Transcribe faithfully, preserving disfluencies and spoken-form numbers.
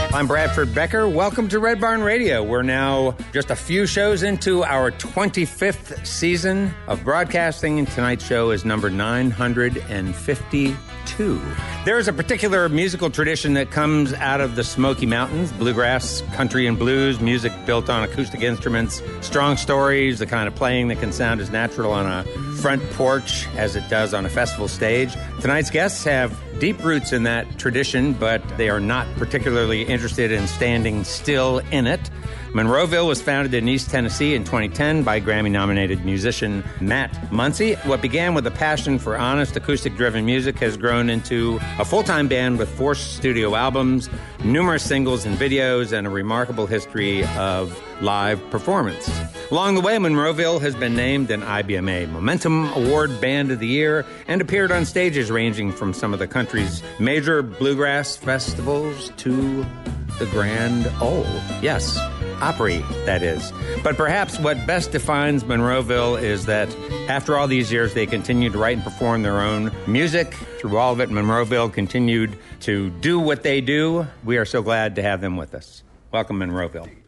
I'm Bradford Becker. Welcome to Red Barn Radio. We're now just a few shows into our twenty-fifth season of broadcasting, and tonight's show is number nine hundred fifty-two. There is a particular musical tradition that comes out of the Smoky Mountains: bluegrass, country, and blues, music built on acoustic instruments, strong stories, the kind of playing that can sound as natural on a front porch as it does on a festival stage. Tonight's guests have deep roots in that tradition, but they are not particularly interested in standing still in it. Monroeville was founded in East Tennessee in twenty ten by Grammy-nominated musician Matt Muncy. What began with a passion for honest, acoustic-driven music has grown into a full-time band with four studio albums, numerous singles and videos, and a remarkable history of live performance. Along the way, Monroeville has been named an I B M A Momentum Award Band of the Year and appeared on stages ranging from some of the country's major bluegrass festivals to the Grand Ole. Yes, Opry, that is. But perhaps what best defines Monroeville is that after all these years, they continue to write and perform their own music. Through all of it, Monroeville continued to do what they do. We are so glad to have them with us. Welcome, Monroeville.